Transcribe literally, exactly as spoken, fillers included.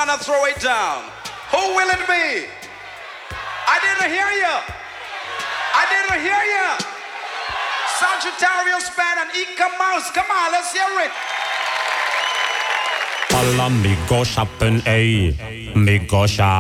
gonna throw it down. Who will it be? I didn't hear you. I didn't hear you. Sagittarius Band and Ika Mouse. Come on, let's hear it. Alla mi go shoppen, ey. Mi go shop.